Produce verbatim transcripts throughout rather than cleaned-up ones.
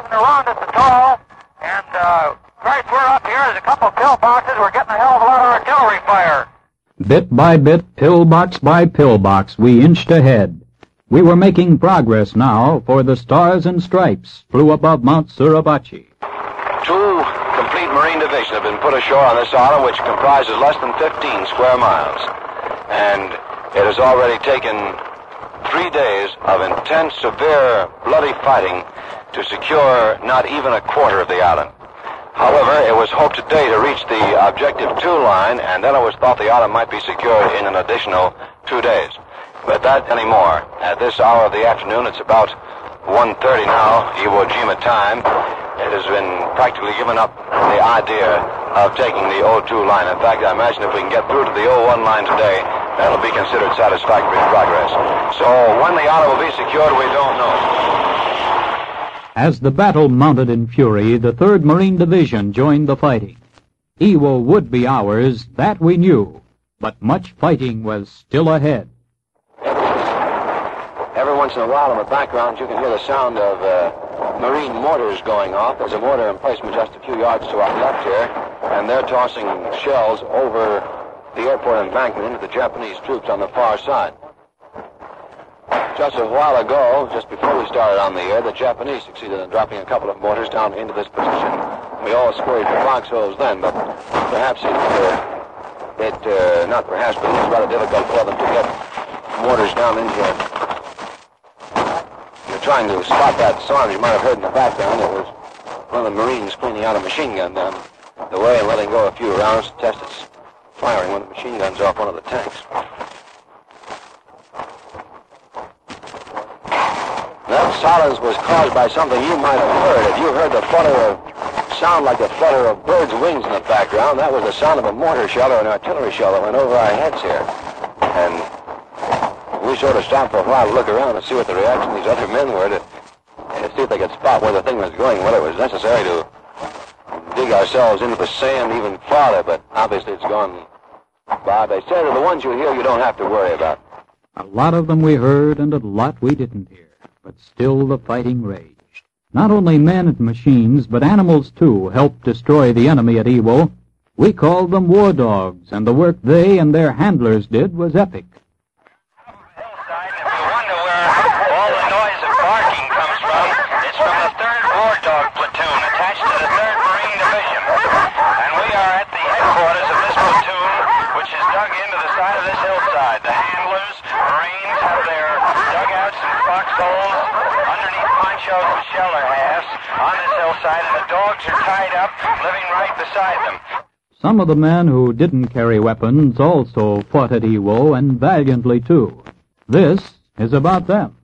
moving around at the toll, and uh, right we're up here, there's a couple of pillboxes. We're getting a hell of a lot of artillery fire. Bit by bit, pillbox by pillbox, we inched ahead. We were making progress now, for the Stars and Stripes flew above Mount Suribachi. Two complete Marine divisions have been put ashore on this island, which comprises less than fifteen square miles. And it has already taken three days of intense, severe, bloody fighting to secure not even a quarter of the island. However, it was hoped today to reach the Objective two line, and then it was thought the island might be secured in an additional two days. But that anymore. At this hour of the afternoon, it's about one thirty now, Iwo Jima time. It has been practically given up the idea of taking the O two line. In fact, I imagine if we can get through to the O one line today, that'll be considered satisfactory progress. So when the island will be secured, we don't know. As the battle mounted in fury, the third Marine Division joined the fighting. Iwo would be ours, that we knew, but much fighting was still ahead. Every once in a while in the background, you can hear the sound of uh, Marine mortars going off. There's a mortar emplacement just a few yards to our left here, and they're tossing shells over the airport embankment into the Japanese troops on the far side. Just a while ago, just before we started on the air, the Japanese succeeded in dropping a couple of mortars down into this position. We all scurried for foxholes then, but perhaps it, uh, it uh, not perhaps, but it was rather difficult for them to get mortars down in here. You're trying to spot that sound you might have heard in the background. It was one of the Marines cleaning out a machine gun down the way and letting go a few rounds to test its firing when the machine gun's off one of the tanks. That silence was caused by something you might have heard. If you heard the flutter of sound like the flutter of birds' wings in the background, that was the sound of a mortar shell or an artillery shell that went over our heads here. And we sort of stopped for a while to look around and see what the reaction of these other men were to, to see if they could spot where the thing was going, whether it was necessary to dig ourselves into the sand even farther, but obviously it's gone by. They said that the ones you hear you don't have to worry about. A lot of them we heard and a lot we didn't hear. But still the fighting raged. Not only men and machines, but animals, too, helped destroy the enemy at Iwo. We called them war dogs, and the work they and their handlers did was epic. Hillside, if you wonder where all the noise of barking comes from, it's from the third War Dog Platoon, attached to the third Marine Division. And we are at the headquarters of this platoon, which is dug into the side of this hillside. The handlers, Marines, have their dugouts and foxholes underneath ponchos with shelter halves on this hillside, and the dogs are tied up, living right beside them. Some of the men who didn't carry weapons also fought at Iwo, and valiantly, too. This is about them.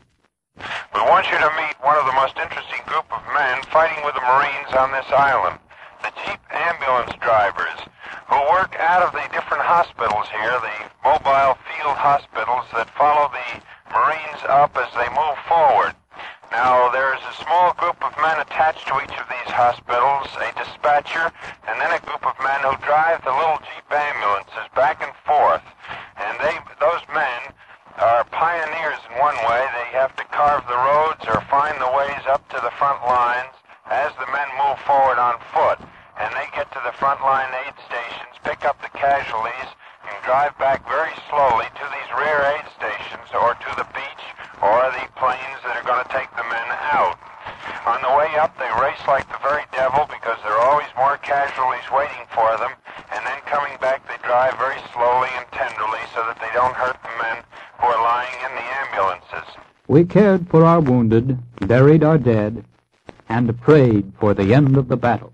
We want you to meet one of the most interesting group of men fighting with the Marines on this island, the Jeep ambulance drivers, who work out of the different hospitals here, the mobile field hospitals that follow the Marines up as they move forward. Now, there's a small group of men attached to each of these hospitals, a dispatcher, and then a group of men who drive the little Jeep ambulances back and forth. And they, those men are pioneers in one way. They have to carve the roads or find the ways up to the front lines as the men move forward on foot. And they get to the frontline aid stations, pick up the casualties, and drive back very slowly to these rear aid stations or to the beach or the planes that are going to take the men out. On the way up, they race like the very devil because there are always more casualties waiting for them, and then coming back, they drive very slowly and tenderly so that they don't hurt the men who are lying in the ambulances. We cared for our wounded, buried our dead, and prayed for the end of the battle.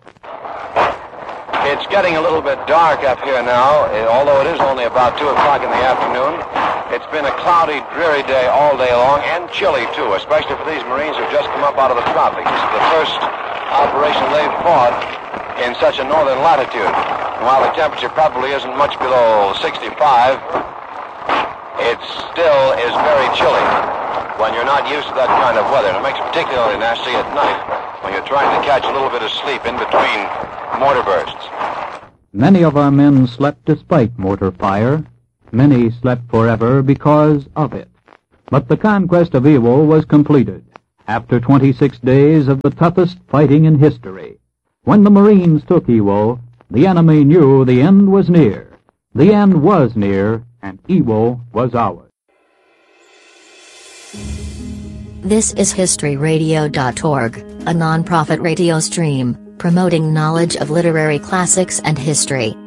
It's getting a little bit dark up here now, although it is only about two o'clock in the afternoon. It's been a cloudy, dreary day all day long, and chilly, too, especially for these Marines who've just come up out of the tropics. This is the first operation they've fought in such a northern latitude. And while the temperature probably isn't much below sixty-five, it still is very chilly when you're not used to that kind of weather. And it makes it particularly nasty at night when you're trying to catch a little bit of sleep in between mortar bursts. Many of our men slept despite mortar fire. Many slept forever because of it. But the conquest of Iwo was completed, After twenty-six days of the toughest fighting in history, when the Marines took Iwo, the enemy knew the end was near. The end was near, and Iwo was ours. This is History Radio dot org, a non-profit radio stream promoting knowledge of literary classics and history.